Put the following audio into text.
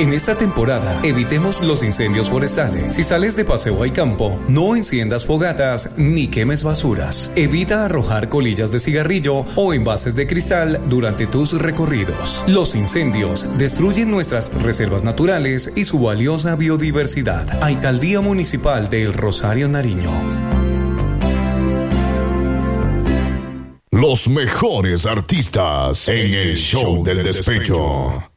En esta temporada, evitemos los incendios forestales. Si sales de paseo al campo, no enciendas fogatas ni quemes basuras. Evita arrojar colillas de cigarrillo o envases de cristal durante tus recorridos. Los incendios destruyen nuestras reservas naturales y su valiosa biodiversidad. Alcaldía Municipal de El Rosario, Nariño. Los mejores artistas en el Show del Despecho.